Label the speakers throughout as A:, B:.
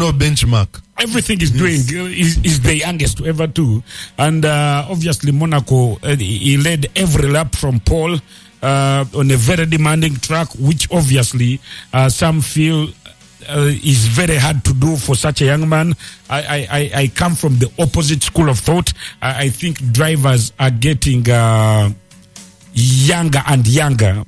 A: no benchmark.
B: Everything is doing is the youngest to ever do, and obviously Monaco he led every lap from pole on a very demanding track, which obviously some feel is very hard to do for such a young man. I come from the opposite school of thought. I think drivers are getting younger and younger.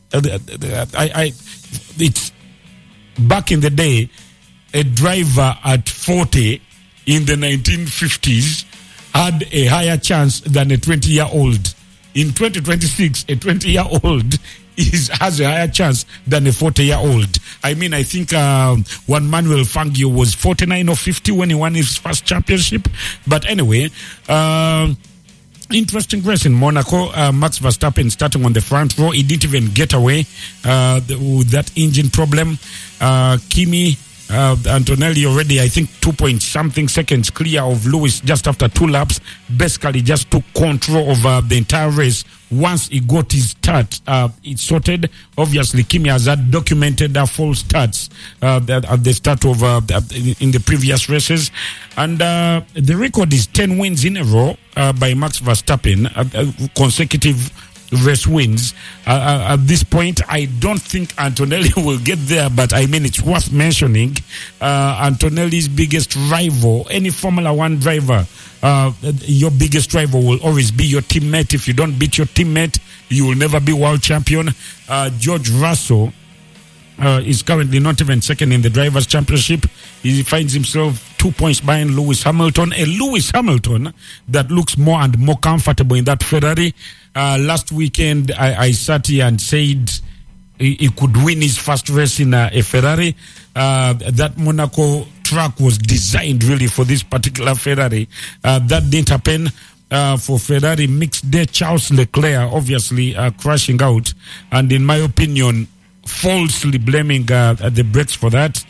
B: It's back in the day, a driver at 40 in the 1950s had a higher chance than a 20-year-old. In 2026, a 20-year-old has a higher chance than a 40-year-old. I mean, I think Juan Manuel Fangio was 49 or 50 when he won his first championship. But anyway, interesting race in Monaco. Max Verstappen starting on the front row. He didn't even get away with that engine problem. Kimi Antonelli already, I think, 2-point-something seconds clear of Lewis just after 2 laps. Basically just took control of the entire race. Once he got his start, it sorted. Obviously, Kimi has had documented false starts at the start of in the previous races. And the record is 10 wins in a row by Max Verstappen, consecutive race wins. At this point, I don't think Antonelli will get there, but I mean, it's worth mentioning. Antonelli's biggest rival, any Formula One driver, your biggest rival will always be your teammate. If you don't beat your teammate, you will never be world champion. George Russell is currently not even second in the Drivers' Championship. He finds himself 2 points behind Lewis Hamilton. A Lewis Hamilton that looks more and more comfortable in that Ferrari. Last weekend, I sat here and said he could win his first race in a Ferrari. That Monaco track was designed really for this particular Ferrari. That didn't happen. For Ferrari, mixed day Charles Leclerc obviously crashing out, and in my opinion, falsely blaming the brakes for that.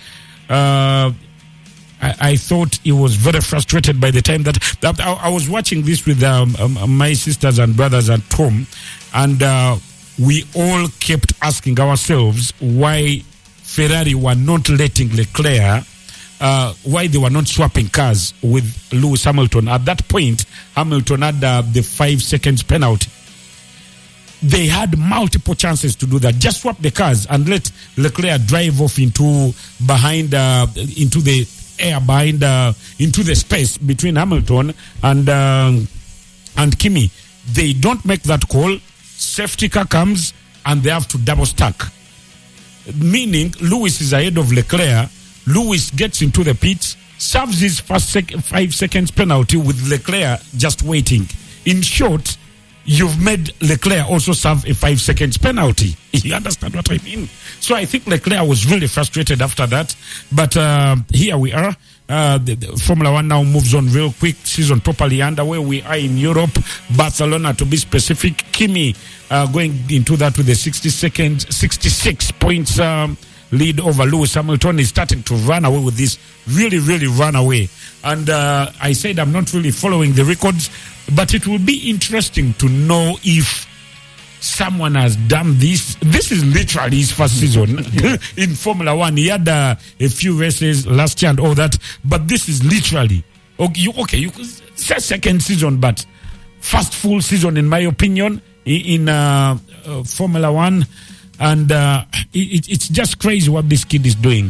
B: I thought he was very frustrated by the time that I was watching this with my sisters and brothers at home, and we all kept asking ourselves why Ferrari were not letting Leclerc, why they were not swapping cars with Lewis Hamilton. At that point, Hamilton had the 5 seconds penalty. They had multiple chances to do that. Just swap the cars and let Leclerc drive off into the air behind, into the space between Hamilton and Kimi. They don't make that call. Safety car comes and they have to double stack. Meaning Lewis is ahead of Leclerc. Lewis gets into the pits, serves his first 5 seconds penalty with Leclerc just waiting. In short, you've made Leclerc also serve a 5 seconds penalty. You understand what I mean? So I think Leclerc was really frustrated after that. But here we are. The Formula One now moves on real quick. Season properly underway. We are in Europe, Barcelona to be specific. Kimi going into that with a 66 points lead over Lewis Hamilton. Is starting to run away with this. Really run away. And I said I'm not really following the records, but it will be interesting to know if someone has done this. This is literally his first season in Formula One. He had a few races last year and all that, but this is literally you could say second season, but first full season in my opinion in Formula One. And it's just crazy what this kid is doing.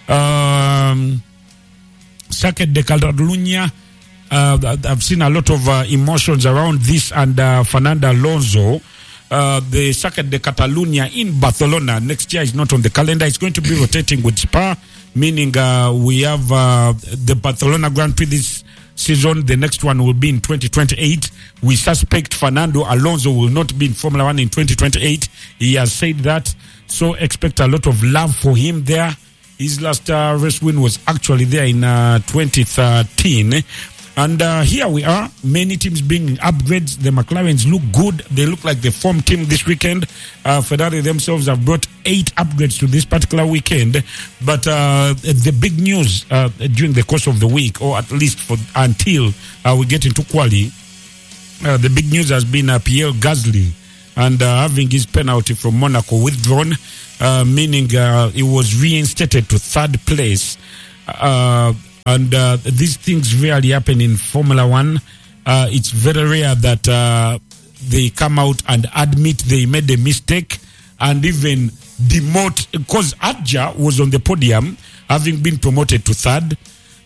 B: Circuit de Catalunya, I've seen a lot of emotions around this, and Fernando Alonso. The Circuit de Catalunya in Barcelona next year is not on the calendar. It's going to be rotating with Spa, meaning we have the Barcelona Grand Prix this season. The next one will be in 2028. We suspect Fernando Alonso will not be in Formula One in 2028. He has said that, so expect a lot of love for him there. His last race win was actually there in 2013. And here we are, many teams bringing upgrades. The McLarens look good. They look like the form team this weekend. Ferrari themselves have brought 8 upgrades to this particular weekend. But the big news during the course of the week, or at least until we get into quali, the big news has been Pierre Gasly and having his penalty from Monaco withdrawn, meaning he was reinstated to 3rd place. And these things rarely happen in Formula One. It's very rare that they come out and admit they made a mistake and even demote, because Adja was on the podium having been promoted to third.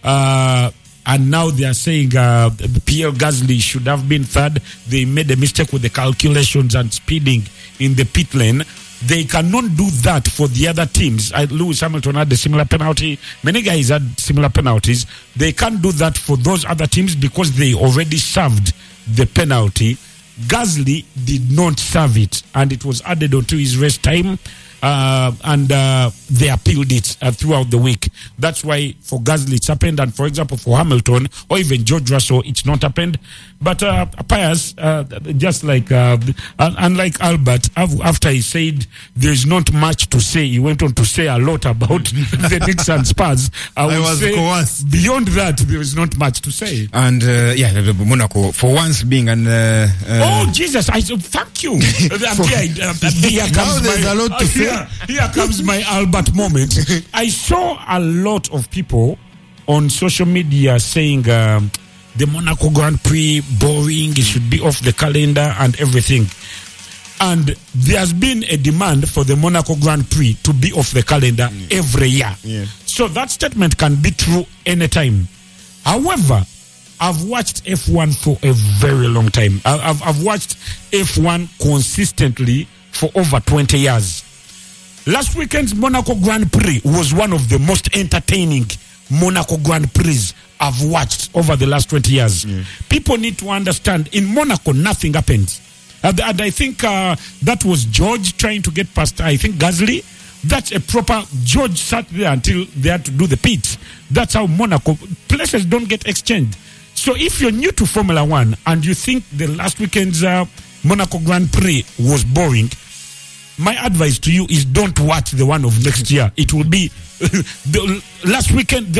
B: And now they are saying Pierre Gasly should have been third. They made a mistake with the calculations and speeding in the pit lane. They cannot do that for the other teams. Lewis Hamilton had a similar penalty. Many guys had similar penalties. They can't do that for those other teams because they already served the penalty. Gasly did not serve it, and it was added onto his race time. And they appealed it throughout the week. That's why for Gasly it's happened, and for example for Hamilton or even George Russell it's not happened. But Pius, just like unlike Albert, after he said there is not much to say, he went on to say a lot about the Knicks and Spurs. I would say coerced. Beyond that there is not much to say.
A: And Monaco for once being an
B: oh Jesus! I thank you. Here comes
C: there's a lot to say.
B: Here comes my Albert moment. I saw a lot of people on social media saying the Monaco Grand Prix boring, it should be off the calendar and everything. And there has been a demand for the Monaco Grand Prix to be off the calendar every year. Yeah. So that statement can be true anytime. However, I've watched F1 for a very long time. I've watched F1 consistently for over 20 years. Last weekend's Monaco Grand Prix was one of the most entertaining Monaco Grand Prix I've watched over the last 20 years. People need to understand, in Monaco, nothing happened. And I think that was George trying to get past, I think, Gasly. That's a proper, George sat there until they had to do the pits. That's how Monaco, places don't get exchanged. So if you're new to Formula One and you think the last weekend's Monaco Grand Prix was boring, my advice to you is don't watch the one of next year. It will be the last weekend.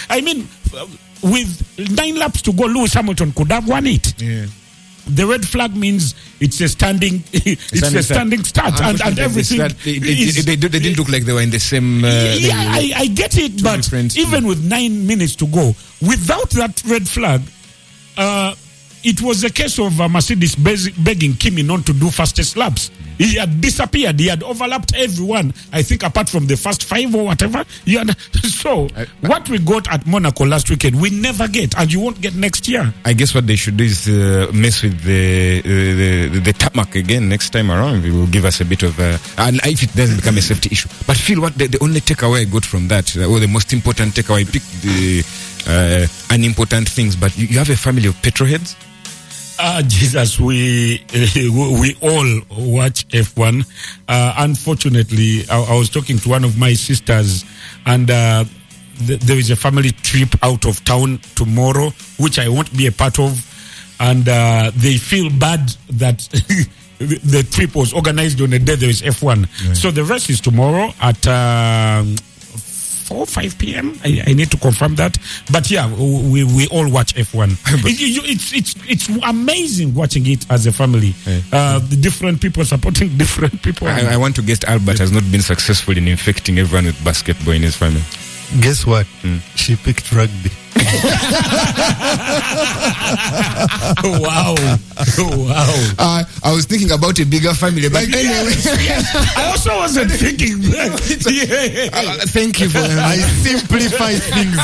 B: With 9 laps to go, Lewis Hamilton could have won it. Yeah. The red flag means it's a standing start, and everything.
A: They didn't look like they were in the same.
B: I get it, but even with 9 minutes to go, without that red flag, it was a case of Mercedes begging Kimi not to do fastest laps. He had disappeared. He had overlapped everyone, I think, apart from the first 5 or whatever. So, what we got at Monaco last weekend, we never get, and you won't get next year.
A: I guess what they should do is mess with the tarmac again next time around. It will give us a bit of, and if it doesn't become a safety issue. But Phil, what the only takeaway I got from that, or the most important takeaway, I picked the unimportant things, but you have a family of petrolheads?
B: Jesus, we all watch F1. Unfortunately, I was talking to one of my sisters, and there is a family trip out of town tomorrow, which I won't be a part of, and they feel bad that the trip was organized on a day there is F1. Right. So the rest is tomorrow at 4 or 5 p.m. I need to confirm that. But yeah, we all watch F1. It's amazing watching it as a family. The different people supporting different people.
A: I want to guess Albert has not been successful in infecting everyone with basketball in his family.
C: Guess what? She picked rugby.
B: Wow.
A: I was thinking about a bigger family, but anyway.
B: Yes. I also wasn't thinking that.
A: Thank you for
C: I simplify things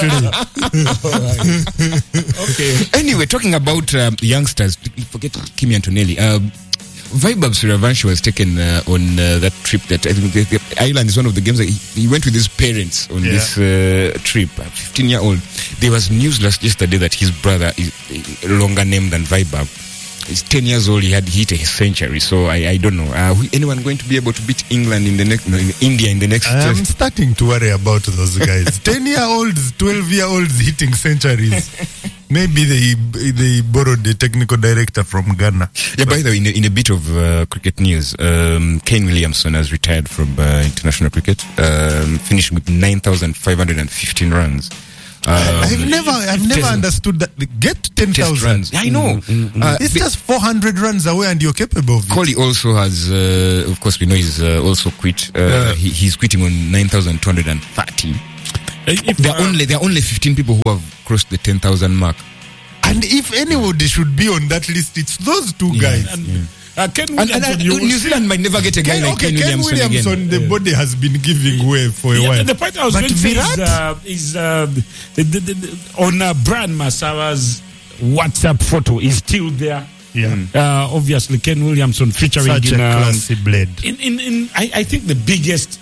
C: literally.
A: Okay. Anyway, talking about youngsters, forget Kimi Antonelli. Vaibhav Suryavanshi was taken on that trip. That I think the island is one of the games that he went with his parents on this trip. 15-year-old. There was news yesterday that his brother is longer named than Vaibhav. He's 10 years old. He had hit a century. So I don't know. Anyone going to be able to beat England in the next? India in the next?
C: I'm starting to worry about those guys. 10-year-olds, 12-year-olds hitting centuries. Maybe they borrowed the technical director from Ghana.
A: Yeah, by the way, in a bit of cricket news, Kane Williamson has retired from international cricket, finishing with 9,515 runs.
C: I've never understood that. Get 10,000
A: runs. I know.
C: It's just 400 runs away, and you're capable of it.
A: Kohli also has, of course, we know he's also quit. He's quitting on 9,230. There are only 15 people who have crossed the 10,000 mark.
C: And if anybody should be on that list, it's those two guys.
B: Ken Williamson,
A: New Zealand might never get a guy like Ken Williamson again.
C: The body has been giving way for a while.
B: The point I was going to say is on Brian Masawa's WhatsApp photo is still there.
C: Yeah.
B: Obviously, Ken Williamson featuring
C: Such a classy blade.
B: I think the biggest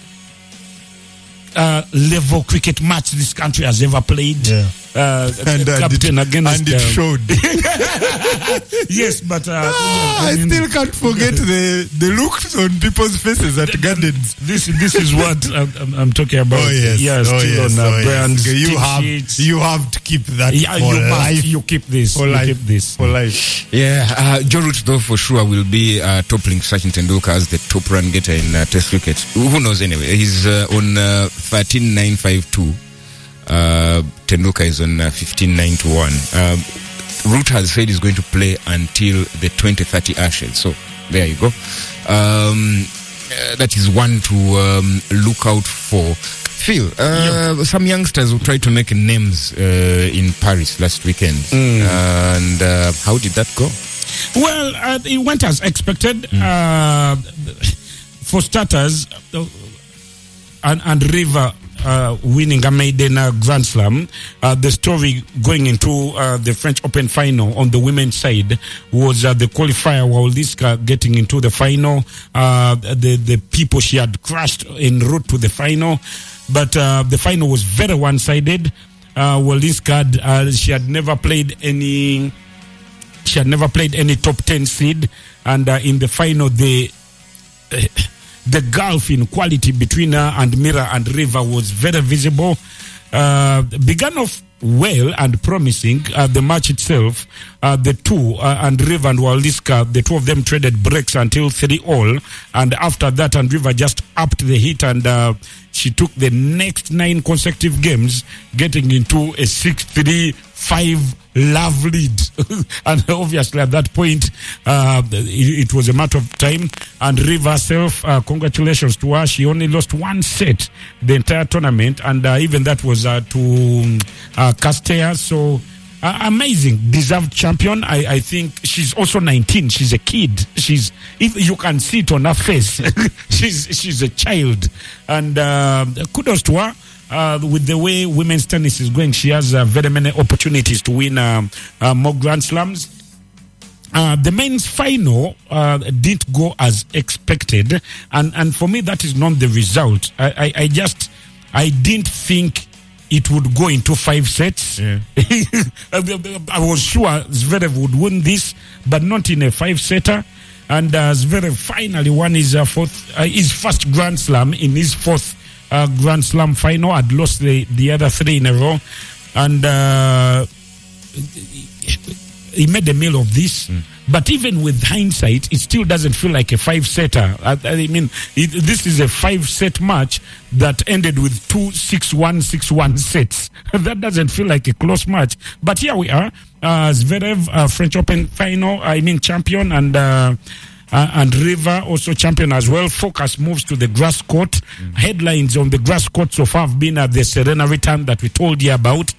B: level cricket match this country has ever played.
C: Yeah.
B: Captain against,
C: and it showed.
B: Yes, but
C: I still can't forget the looks on people's faces at Gardens.
B: This is what I'm talking about.
C: Oh yes,
B: yeah, still on Brian's
C: yes. You have to keep that for life.
B: You keep this.
C: For life.
B: Keep this.
C: For life.
A: Yeah, Joe Root though for sure will be toppling Sachin Tendulkar as the top run getter in Test cricket. Who knows anyway? He's on 13,952. Tendulkar is on 15,921. Root has said he's going to play until the 2030 Ashes. So there you go. That is one to look out for. Phil, some youngsters who tried to make names in Paris last weekend. And how did that go?
B: Well, it went as expected. For starters, and River winning a maiden Grand Slam. The story going into the French Open final on the women's side was the qualifier, Wawrinka getting into the final. The people she had crushed en route to the final. But the final was very one-sided. Wawrinka, she had never played any top 10 seed. And in the final, the gulf in quality between her and Mira and Riva was very visible. Began off well and promising. The match itself, the two, and Riva and Wawrinka, the two of them traded breaks until 3-all. And after that, and Riva just upped the heat, and she took the next 9 consecutive games, getting into a 6-3-5 love lead. And obviously at that point, it was a matter of time. And Riva herself, congratulations to her. She only lost 1 set the entire tournament, and even that was to Castea. So amazing, deserved champion. I think she's also 19. She's a kid. If you can see it on her face, she's a child. And kudos to her. With the way women's tennis is going, she has very many opportunities to win more Grand Slams. The men's final didn't go as expected, and for me that is not the result. I didn't think it would go into 5 sets. Yeah. I was sure Zverev would win this, but not in a 5-setter. And Zverev finally won his first Grand Slam in his 4th Grand Slam final. Had lost the other 3 in a row, and he made a meal of this. But even with hindsight, it still doesn't feel like a 5-setter. I mean, this is a 5-set match that ended with 2 6-1, 6-1 sets. That doesn't feel like a close match. But here we are, Zverev, French Open final, champion, and River also champion as well. Focus moves to the grass court. Headlines on the grass court so far have been the Serena return that we told you about.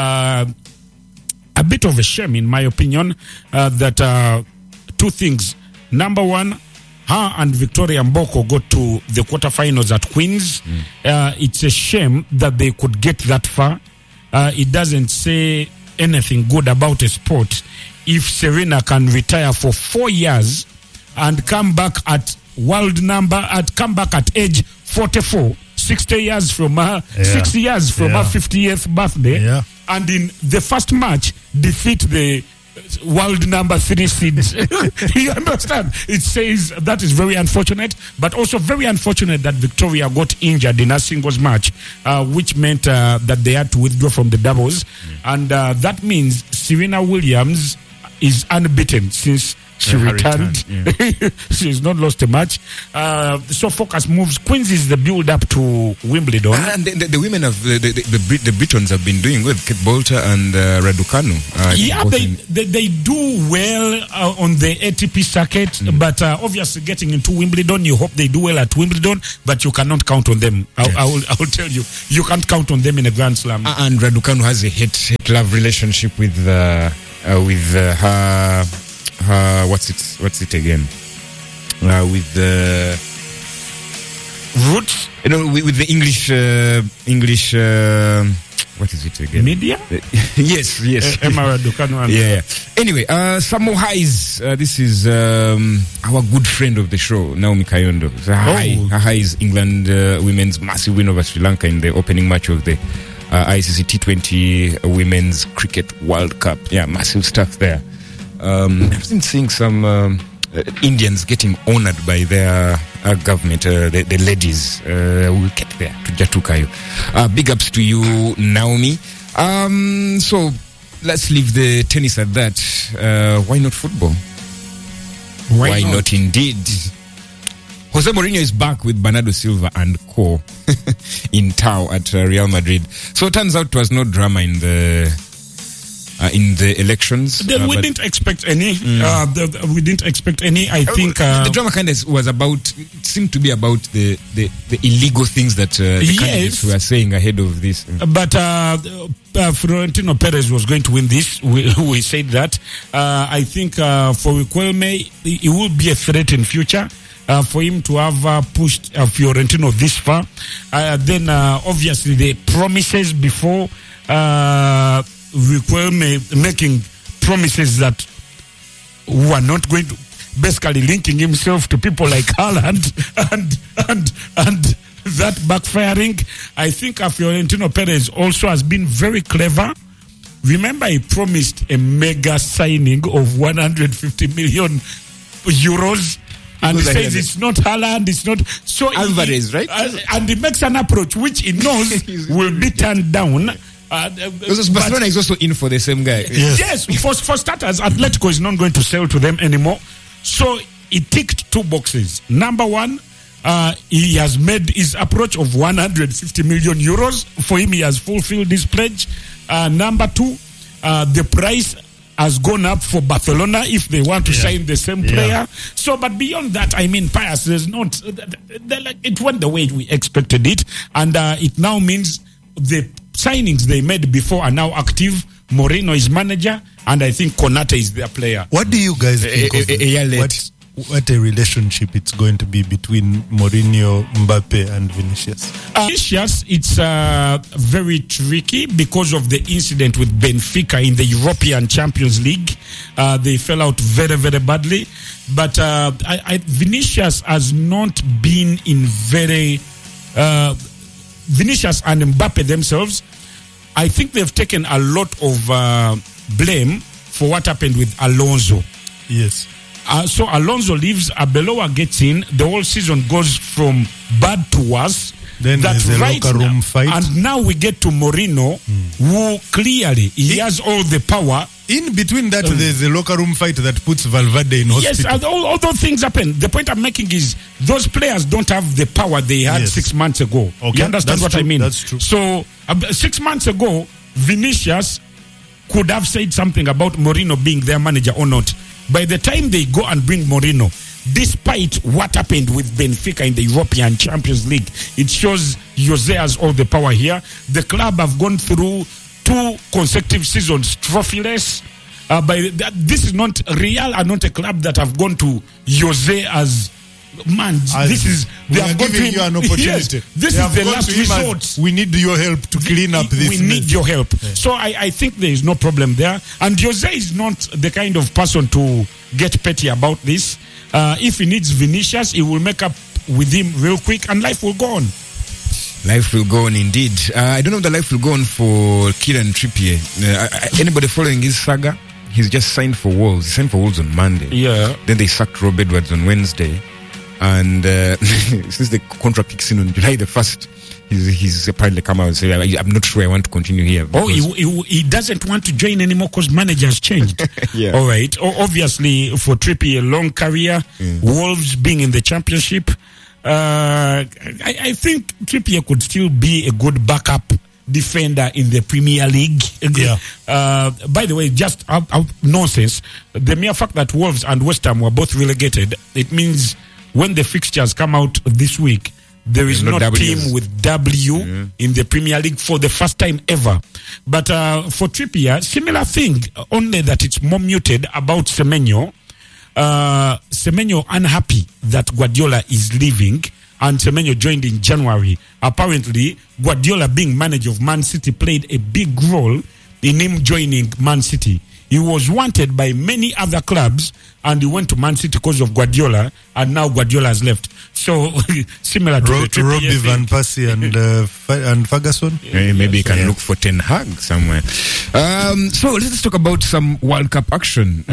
B: A bit of a shame, in my opinion, that 2 things. Number one, her and Victoria Mboko got to the quarterfinals at Queens. It's a shame that they could get that far. It doesn't say anything good about a sport if Serena can retire for 4 years and come back at come back at age 44, 60 years from her, 60 years from her 50th birthday, and in the first match defeat the world number 3 seed. You understand? It says that is very unfortunate, but also very unfortunate that Victoria got injured in a singles match, which meant that they had to withdraw from the doubles, and that means Serena Williams is unbeaten since She returned. She's not lost a match. So focus moves. Queens is the build-up to Wimbledon.
A: And the women of the Britons have been doing well. Kate Bolter and Raducanu.
B: They do well on the ATP circuit, but obviously getting into Wimbledon, you hope they do well at Wimbledon, but you cannot count on them. I will tell you, you can't count on them in a Grand Slam.
A: And Raducanu has a hate-love relationship with her what's it again? With the
B: Roots,
A: with the English. What is it again?
B: Media?
A: Yes.
B: Emma Raducanu.
A: Yeah. Anyway, some more highs. This is our good friend of the show, Naomi Kayondo. Her high is England women's massive win over Sri Lanka in the opening match of the ICC T20 Women's Cricket World Cup. Yeah, massive stuff there. I've been seeing some Indians getting honored by their government, the ladies. We'll get there to Jatukayo. Big ups to you, Naomi. So let's leave the tennis at that. Why not football? Why not indeed? Jose Mourinho is back with Bernardo Silva and co in Tau at Real Madrid. So it turns out it was no drama in the elections.
B: We didn't expect any. We didn't expect any. I think
A: the drama kind of was about. It seemed to be about the illegal things that the candidates were saying ahead of this.
B: But Florentino Perez was going to win this. We said that. I think for Riquelme, it will be a threat in future. For him to have pushed Fiorentino this far. Then obviously the promises before Riquelme making promises that were not going to, basically linking himself to people like Haaland and that backfiring. I think Fiorentino Perez also has been very clever. Remember, he promised a mega signing of 150 million euros. And he says it's not Haaland, it's not... So
A: Alvarez, right?
B: And he makes an approach which he knows will be turned down.
A: Barcelona is also in for the same guy.
B: Yes, for starters, Atletico is not going to sell to them anymore. So he ticked two boxes. Number one, he has made his approach of 150 million euros. For him, he has fulfilled this pledge. Number two, the price has gone up for Barcelona if they want to sign the same player. So, but beyond that, I mean, Pius, there's not... it went the way we expected it. And it now means the signings they made before are now active. Mourinho is manager, and I think Konate is their player.
C: What do you guys think of what a relationship it's going to be between Mourinho, Mbappe, and Vinicius?
B: Vinicius, it's very tricky because of the incident with Benfica in the European Champions League. They fell out very, very badly. But Vinicius has not been in very... Vinicius and Mbappe themselves, I think they've taken a lot of blame for what happened with Alonso.
C: Yes.
B: So Alonso leaves, Arbeloa gets in, the whole season goes from bad to worse.
C: Then there's a locker room fight.
B: And now we get to Mourinho, who clearly, he has all the power.
C: In between that, there's a locker room fight that puts Valverde in hospital.
B: Yes, and all those things happen. The point I'm making is those players don't have the power they had 6 months ago.
C: Okay,
B: you understand what I mean?
C: That's true.
B: So 6 months ago, Vinicius could have said something about Mourinho being their manager or not. By the time they go and bring Mourinho, despite what happened with Benfica in the European Champions League, it shows Jose has all the power here. The club have gone through 2 consecutive seasons trophyless. This is not Real, are not a club that have gone to Jose as man.
C: They are giving you an opportunity.
B: Yes, this is the last resort.
C: We need your help to clean up this.
B: We need your help. Yeah. So I think there is no problem there. And Jose is not the kind of person to get petty about this. If he needs Vinicius, he will make up with him real quick, and life will go on.
A: Life will go on indeed. I don't know if the life will go on for Kieran Trippier. Anybody following his saga? He's just signed for Wolves. He signed for Wolves on Monday.
B: Yeah.
A: Then they sacked Rob Edwards on Wednesday. And since the contract kicks in on July the 1st, he's apparently come out and said, I'm not sure I want to continue here.
B: Oh, he doesn't want to join anymore because manager has changed.
A: Yeah.
B: All right. Obviously, for Trippier, a long career, Wolves being in the Championship, I think Trippier could still be a good backup defender in the Premier League.
C: Yeah.
B: By the way, just out nonsense. The mere fact that Wolves and West Ham were both relegated, it means when the fixtures come out this week, there is no team with W in the Premier League for the first time ever. But for Trippier, similar thing, only that it's more muted about Semenyo. Semenyo unhappy that Guardiola is leaving, and Semenyo joined in January. Apparently, Guardiola being manager of Man City played a big role in him joining Man City. He was wanted by many other clubs, and he went to Man City because of Guardiola, and now Guardiola has left. So, similar to the Trippier
C: Robbie
B: thing.
C: Van Persie and Ferguson.
A: Maybe you can look for Ten Hag somewhere. So let's talk about some World Cup action.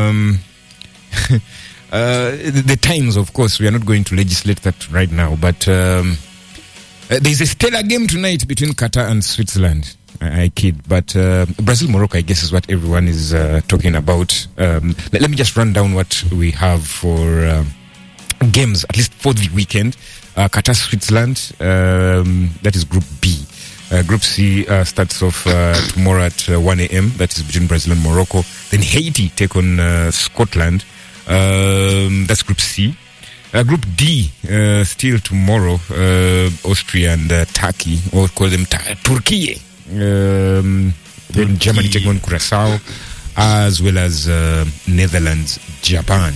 A: The times, of course, we are not going to legislate that right now, but there's a stellar game tonight between Qatar and Switzerland. I kid, but Brazil-Morocco, I guess, is what everyone is talking about. Let me just run down what we have for games, at least for the weekend. Qatar-Switzerland, that is Group B. Group C starts off tomorrow at 1 a.m. That is between Brazil and Morocco. Then Haiti take on Scotland. That's Group C. Group D, still tomorrow, Austria and Turkey, or call them Turkey. Then Germany take on Curacao, as well as Netherlands, Japan.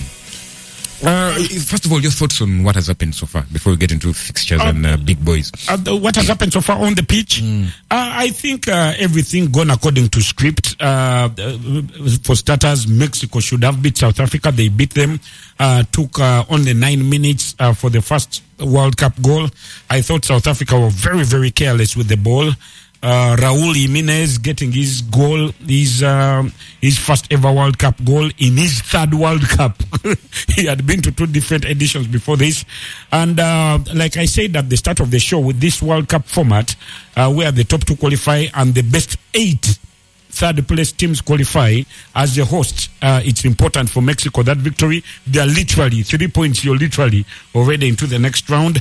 A: First of all, your thoughts on what has happened so far before we get into fixtures and big boys.
B: What has happened so far on the pitch? I think everything gone according to script. For starters, Mexico should have beat South Africa. They beat them. Took only 9 minutes for the first World Cup goal. I thought South Africa were very, very careless with the ball. Raul Jimenez getting his goal, his first ever World Cup goal in his third World Cup. He had been to 2 different editions before this. And like I said at the start of the show, with this World Cup format, where the top 2 qualify and the best 8 third place teams qualify as a host, it's important for Mexico that victory. They are literally 3 points. You're literally already into the next round.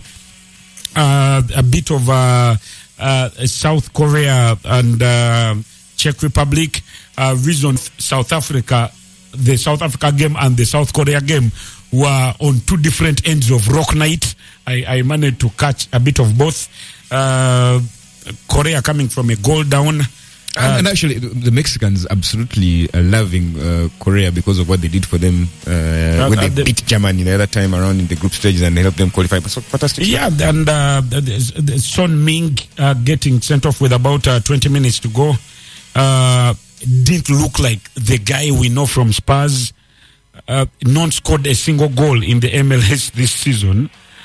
B: A bit of South Korea and Czech Republic. Reason South Africa, the South Africa game and the South Korea game were on 2 different ends of Rock Night. I managed to catch a bit of both. Korea coming from a goal down.
A: And actually, the Mexicans absolutely loving Korea because of what they did for them when they beat Germany the other time around in the group stages and they helped them qualify. So fantastic.
B: Yeah, and Son Ming getting sent off with about 20 minutes to go. Didn't look like the guy we know from Spurs. Not scored a single goal in the MLS this season.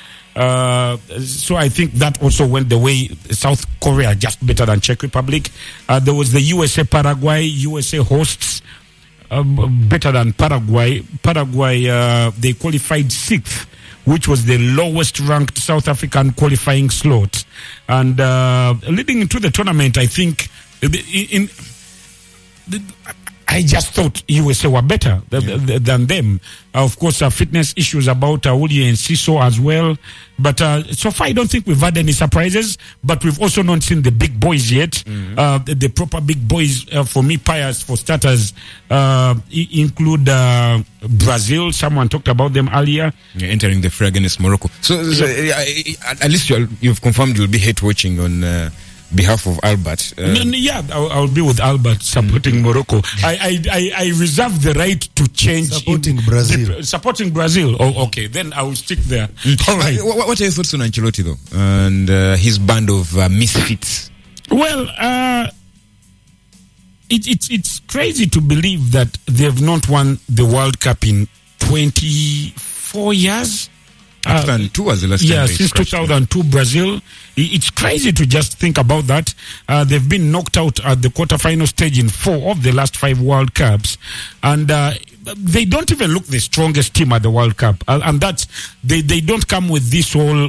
B: So I think that also went the way. South Korea just better than Czech Republic. There was the USA-Paraguay. USA hosts better than Paraguay. Paraguay, they qualified 6th, which was the lowest ranked South African qualifying slot. And leading into the tournament, I think I just thought USA were better than them. Of course, fitness issues about Uli and Siso as well. But so far, I don't think we've had any surprises. But we've also not seen the big boys yet. The proper big boys, for me, Pius, for starters, include Brazil. Someone talked about them earlier.
A: Yeah, entering the fray against Morocco. So at least you've confirmed you'll be hate watching on behalf of Albert.
B: Yeah, I'll be with Albert supporting Morocco. I reserve the right to change.
C: Supporting Brazil.
B: Supporting Brazil. Oh, okay. Then I will stick there. All right.
A: What are your thoughts on Ancelotti, though? And his band of misfits?
B: Well, it's crazy to believe that they've not won the World Cup in 24 years.
A: 2002 was the last time.
B: Yeah, since 2002, Brazil. It's crazy to just think about that. They've been knocked out at the quarterfinal stage in 4 of the last 5 World Cups. And they don't even look the strongest team at the World Cup. And that's, they don't come with this whole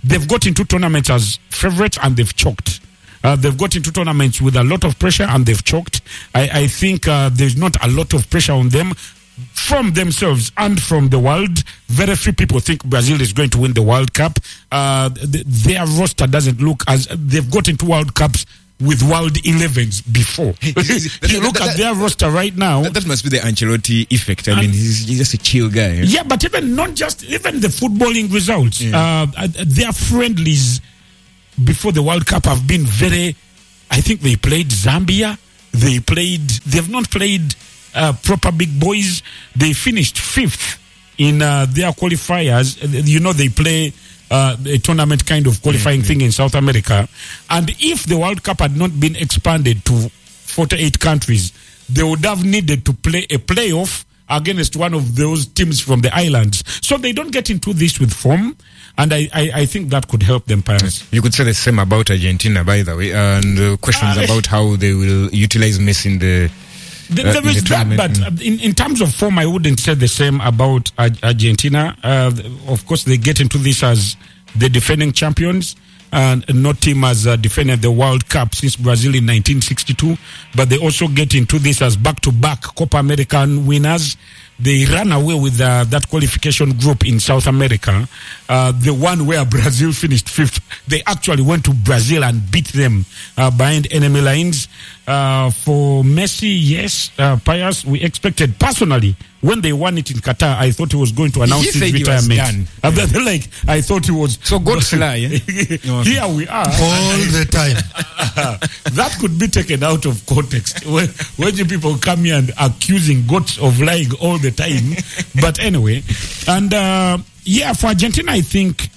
B: they've got into tournaments as favorites and they've choked. They've got into tournaments with a lot of pressure and they've choked. I think there's not a lot of pressure on them from themselves and from the world. Very few people think Brazil is going to win the World Cup. Their roster doesn't look as they've got into World Cups with World 11s before. You look at their roster right now.
A: That must be the Ancelotti effect. I mean, he's just a chill guy.
B: Yeah, but even the footballing results, their friendlies before the World Cup have been very. I think they played Zambia. They've not played proper big boys. They finished 5th in their qualifiers. They play a tournament kind of qualifying thing in South America. And if the World Cup had not been expanded to 48 countries, they would have needed to play a playoff against one of those teams from the islands. So they don't get into this with form. And I think that could help them, Paris.
A: You could say the same about Argentina, by the way. And questions about how they will utilize Messi in the...
B: There is that, but in terms of form, I wouldn't say the same about Argentina. Of course, they get into this as the defending champions, and no team has defended the World Cup since Brazil in 1962. But they also get into this as back-to-back Copa American winners. They ran away with that qualification group in South America, the one where Brazil finished 5th. They actually went to Brazil and beat them behind enemy lines. For Messi, yes, Pius, we expected personally when they won it in Qatar. I thought he was going to announce his retirement. I thought he was.
A: So God fly.
B: Here we are
C: all the time.
B: That could be taken out of context when you people come here and accusing goats of lying all the time. But anyway, and for Argentina, I think.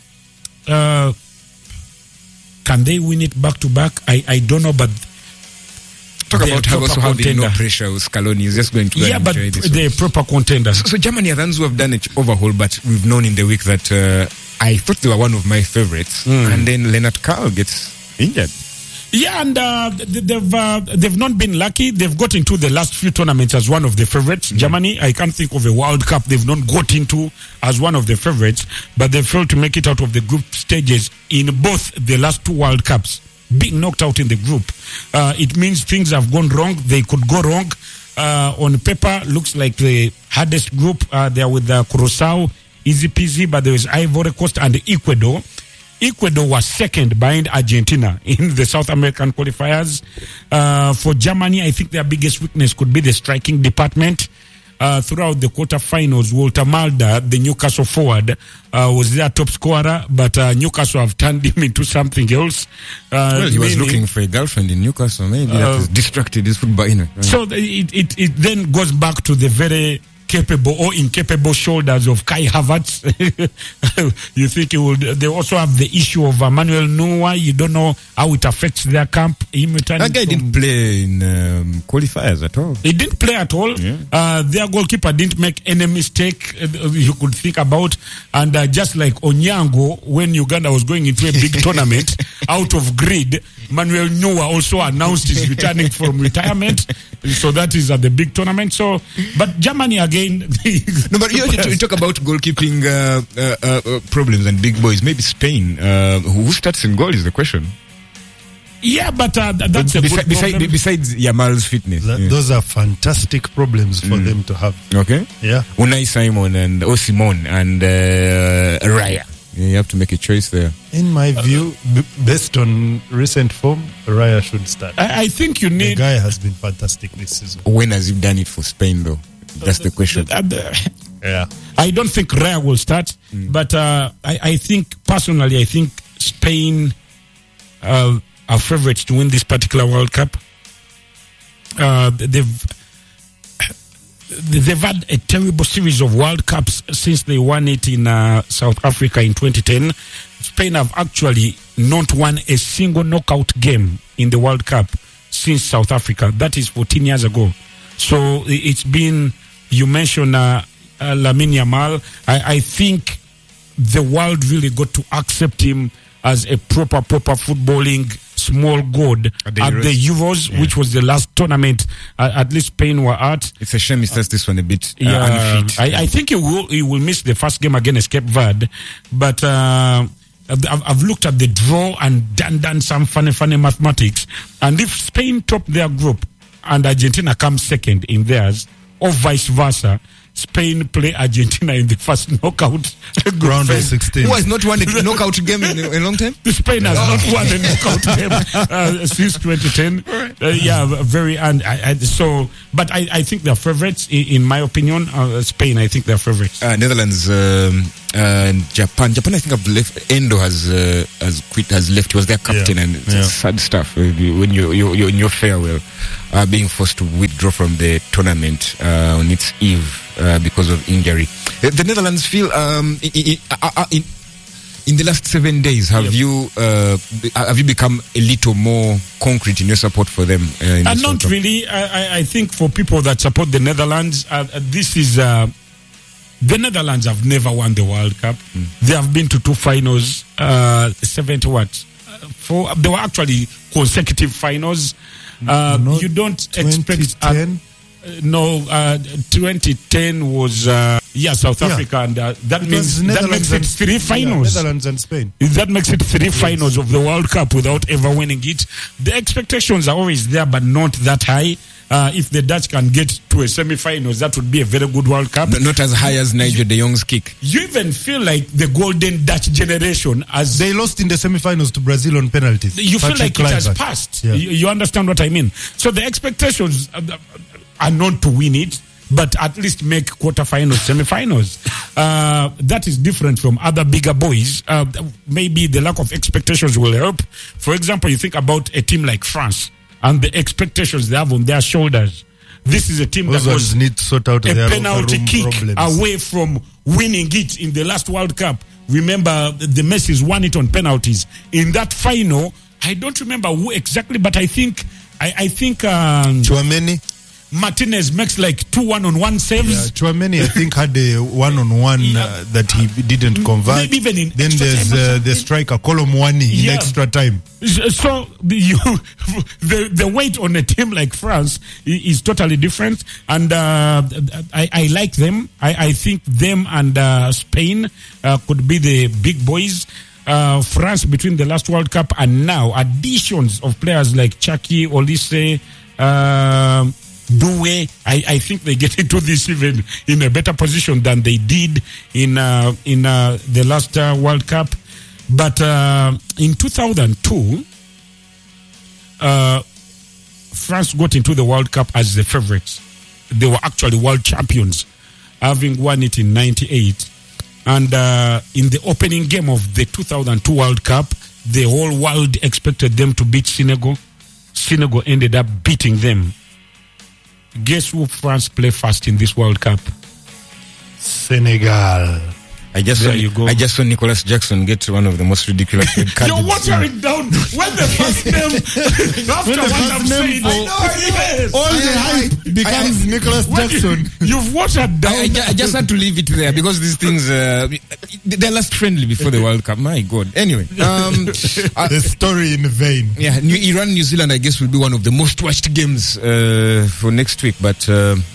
B: Can they win it back to back? I don't know, but
A: talk about how they no pressure with Scaloni is just going to
B: but they're proper contenders.
A: So Germany are the ones who have done an overhaul, but we've known in the week that I thought they were one of my favorites, and then Leonard Karl gets injured.
B: Yeah, and they've not been lucky. They've got into the last few tournaments as one of the favorites. Germany, I can't think of a World Cup they've not got into as one of the favorites, but they failed to make it out of the group stages in both the last 2 World Cups. Being knocked out in the group. It means things have gone wrong. They could go wrong. On paper, looks like the hardest group. They're with Curacao, easy peasy, but there is Ivory Coast and Ecuador. Ecuador was second behind Argentina in the South American qualifiers. For Germany, I think their biggest weakness could be the striking department. Throughout the quarterfinals, Walter Mulder, the Newcastle forward, was their top scorer, but Newcastle have turned him into something else.
A: He was looking for a girlfriend in Newcastle. Maybe that has distracted his football. Right?
B: So it then goes back to the very capable or incapable shoulders of Kai Havertz. You think they also have the issue of Manuel Neuer. You don't know how it affects their camp.
A: That guy didn't play in qualifiers at all.
B: He didn't play at all. Yeah. Their goalkeeper didn't make any mistake you could think about. And just like Onyango, when Uganda was going into a big tournament, out of greed, Manuel Neuer also announced he's returning from retirement. So that is at the big tournament. So, but Germany again.
A: No, but you talk about goalkeeping problems and big boys. Maybe Spain. Who starts in goal is the question.
B: Yeah, but that's a good problem.
A: Besides Yamal's fitness.
C: Those are fantastic problems for them to have.
A: Okay.
C: Yeah.
A: Unai Simon and Osimhen and Raya. You have to make a choice there.
C: In my view, based on recent form, Raya should start.
B: I think you need...
C: The guy has been fantastic this season.
A: When has he done it for Spain, though? That's the question.
C: Yeah.
B: I don't think Raya will start, but I think, personally, I think Spain are favorites to win this particular World Cup. They've had a terrible series of World Cups since they won it in South Africa in 2010. Spain have actually not won a single knockout game in the World Cup since South Africa. That is 14 years ago. So it's been, you mentioned Lamine Yamal. I think the world really got to accept him as a proper footballing small god at the Euros, which was the last tournament at least Spain were at.
A: It's a shame he starts this one a bit unfit.
B: I think he will miss the first game against Cape Verde, but I've looked at the draw and done some funny mathematics. And if Spain top their group and Argentina comes second in theirs, or vice versa, Spain play Argentina in the first knockout
C: Round of 16.
A: Who has not won a knockout game in a long time?
B: Spain has not won a knockout game since 2010. Very but I think they're favorites in my opinion. Spain, I think they're favorites.
A: Netherlands and Japan. Japan, I think, have left. Endo has quit. Has left. He was their captain, and it's sad stuff when you're in your farewell, being forced to withdraw from the tournament on its eve. Because of injury, the Netherlands feel in the last 7 days. Have you become a little more concrete in your support for them?
B: Not really. I think for people that support the Netherlands, this is the Netherlands have never won the World Cup. They have been to 2 finals. 70 what? They were actually consecutive finals. You don't expect. 2010 was South Africa, and that makes it 3 finals.
C: Netherlands and Spain.
B: That makes it 3 finals of the World Cup without ever winning it. The expectations are always there, but not that high. If the Dutch can get to a semi-finals, that would be a very good World Cup.
A: Not as high as Nigel de Jong's kick.
B: You even feel like the golden Dutch generation, as
C: they lost in the semi-finals to Brazil on penalties.
B: You feel like it has passed.
C: Yeah.
B: You understand what I mean? So the expectations are not to win it, but at least make quarterfinals, semi-finals. That is different from other bigger boys. Maybe the lack of expectations will help. For example, you think about a team like France and the expectations they have on their shoulders. This is a team that was
C: need to sort out
B: a
C: their
B: penalty kick
C: problems.
B: away from winning it in the last World Cup. Remember, the Messis won it on penalties. In that final, I don't remember who exactly, but I think
C: Tchouaméni.
B: Martinez makes like 2 one-on-one saves.
C: Yeah, Tchouaméni, I think, had a one-on-one that he didn't convert.
B: Maybe even in
C: then there's the striker Colomwani in extra time.
B: So the weight on a team like France is totally different, and I like them. I think them and Spain could be the big boys. France, between the last World Cup and now, additions of players like Chucky, Olise, Doué, I think they get into this even in a better position than they did in the last World Cup. But in 2002, France got into the World Cup as the favorites. They were actually world champions, having won it in 98. And in the opening game of the 2002 World Cup, the whole world expected them to beat Senegal. Senegal ended up beating them. Guess who France play first in this World Cup?
C: Senegal.
A: I just saw Nicholas Jackson get one of the most ridiculous red cards.
B: You're watering down when the first name after what I'm saying.
C: All the hype becomes Nicholas Jackson.
B: You've watered down.
A: I just had to leave it there because these things they're last friendly before the World Cup. My God. Anyway,
C: the story in vain.
A: Yeah, Iran, New Zealand, I guess will be one of the most watched games for next week. But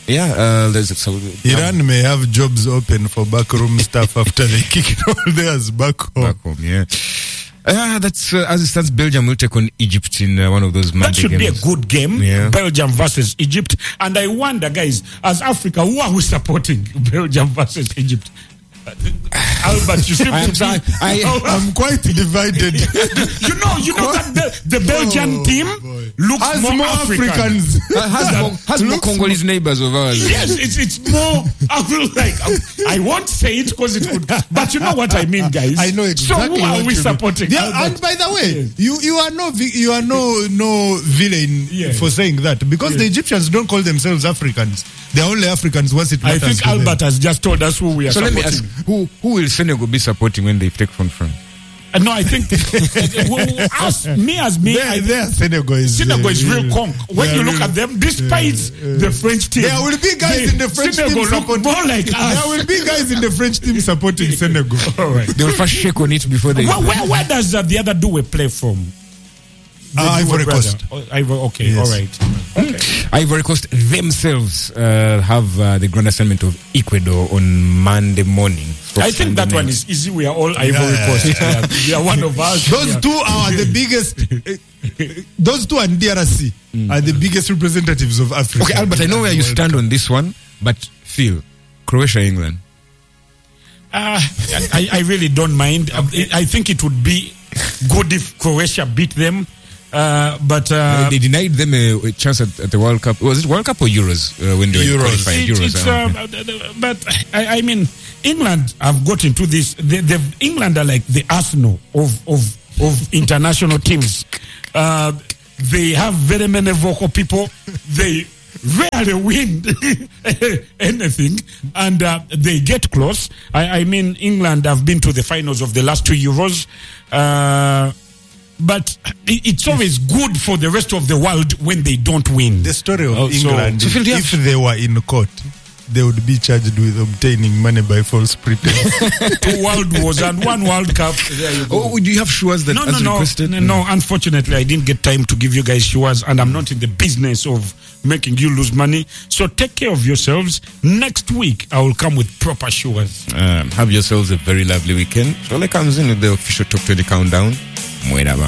C: Iran may have jobs open for backroom staff after they kick it all theirs back home.
A: Back home, yeah. That's as it stands. Belgium will take on Egypt in one of those Monday games.
B: That should be a good game. Yeah. Belgium versus Egypt. And I wonder, guys, as Africa, who are we supporting? Belgium versus Egypt. Albert, you seem
C: I'm quite divided.
B: you know that the Belgian team looks
C: has
B: more Africans.
A: Has more Congolese neighbors of ours.
B: Yes, it's more. I won't say it because it could, but you know what I mean, guys.
C: I know exactly.
B: So who are we supporting?
C: Yeah, and by the way, yes. you are no villain for saying that because the Egyptians don't call themselves Africans. They're only Africans once it matters.
B: I think Albert has just told us who we are supporting.
A: Let me ask, who will Senegal be supporting when they take from France?
B: No, I think
C: Senegal is
B: real conk. When you look at them, despite the French team,
C: there will be guys in the French team supporting.
B: More like us.
C: There will be guys in the French team supporting Senegal.
B: All right.
A: They will first shake on it before they.
B: Where does the other Doué play from?
C: Ivory
B: brother.
C: Coast.
B: Okay,
C: Yes.
B: all right. Okay.
A: Ivory Coast themselves have the grand assignment of Ecuador on Monday morning.
B: I think that one is easy. We are all Ivory Coast. Yeah. We are one of us.
C: Those two are the biggest. Those two and DRC are the biggest representatives of Africa.
A: Okay, Albert, I know where you stand on this one, but Phil, Croatia, England.
B: I really don't mind. I think it would be good if Croatia beat them. But
A: They denied them a chance at the World Cup. Was it World Cup or Euros when they were qualifying?
B: But I mean, England have got into this. England are like the Arsenal of international teams. They have very many vocal people. They rarely win anything, and they get close. I mean, England have been to the finals of the last 2 Euros. But it's always good for the rest of the world when they don't win.
C: The story of
B: Also-
C: England,
A: So Phil, do you
C: if they were in court, they would be charged with obtaining money by false pretense.
B: 2 World Wars and 1 World Cup. There you go.
A: Oh, do you have shoes that as requested?
B: No, unfortunately, I didn't get time to give you guys yours, and I'm not in the business of making you lose money. So take care of yourselves. Next week, I will come with proper shoes.
A: Have yourselves a very lovely weekend. Shole comes in with the official Top 20 countdown. Muera,